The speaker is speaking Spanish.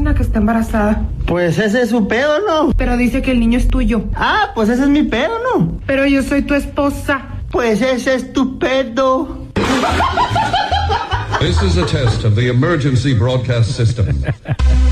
vecina que está embarazada. Pues ese es su pedo, ¿no? Pero dice que el niño es tuyo. Ah, pues ese es mi pedo, ¿no? Pero yo soy tu esposa. Pues ese es tu pedo. This is a test of the emergency broadcast system.